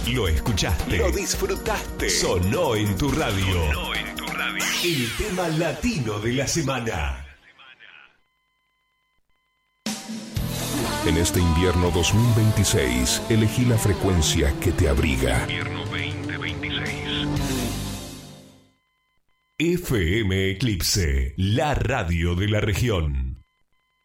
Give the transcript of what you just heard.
Lo escuchaste. Lo disfrutaste. Sonó en tu radio. El tema latino de la semana. En este invierno 2026, elegí la frecuencia que te abriga. Invierno 2026. FM Eclipse, la radio de la región.